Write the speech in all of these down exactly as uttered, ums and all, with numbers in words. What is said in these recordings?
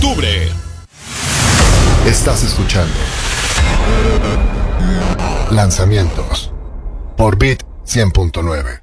octubre. Estás escuchando Lanzamientos por Beat cien punto nueve.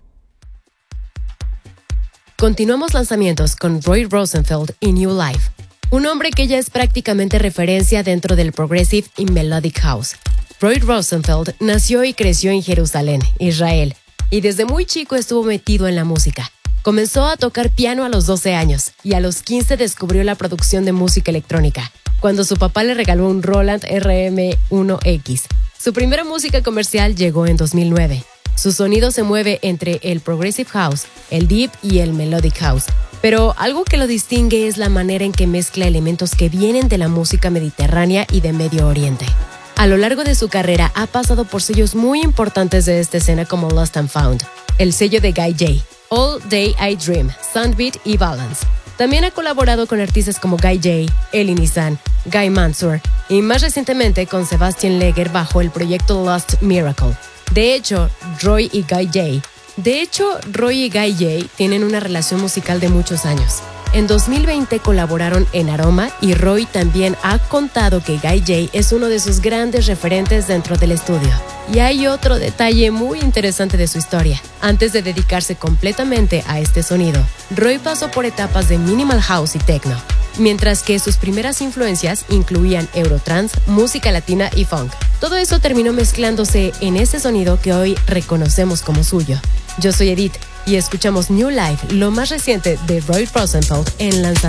Continuamos lanzamientos con Roy Rosenfeld y New Life, un hombre que ya es prácticamente referencia dentro del Progressive y Melodic House. Roy Rosenfeld nació y creció en Jerusalén, Israel, y desde muy chico estuvo metido en la música. Comenzó a tocar piano a los doce años y a los quince descubrió la producción de música electrónica, cuando su papá le regaló un Roland R M uno X. Su primera música comercial llegó en dos mil nueve. Su sonido se mueve entre el Progressive House, el Deep y el Melodic House, pero algo que lo distingue es la manera en que mezcla elementos que vienen de la música mediterránea y de Medio Oriente. A lo largo de su carrera ha pasado por sellos muy importantes de esta escena como Lost and Found, el sello de Guy J, All Day I Dream, Soundbeat y Balance. También ha colaborado con artistas como Guy J, Eli Nissan, Guy Mansour y más recientemente con Sebastian Leger bajo el proyecto Lost Miracle. De hecho, Roy y Guy J, de hecho, Roy y Guy J tienen una relación musical de muchos años. En dos mil veinte colaboraron en Aroma y Roy también ha contado que Guy J es uno de sus grandes referentes dentro del estudio. Y hay otro detalle muy interesante de su historia. Antes de dedicarse completamente a este sonido, Roy pasó por etapas de minimal house y techno, mientras que sus primeras influencias incluían Eurotrance, música latina y funk. Todo eso terminó mezclándose en ese sonido que hoy reconocemos como suyo. Yo soy Edith y escuchamos New Life, lo más reciente de Roy Rosenfeld en lanzamiento.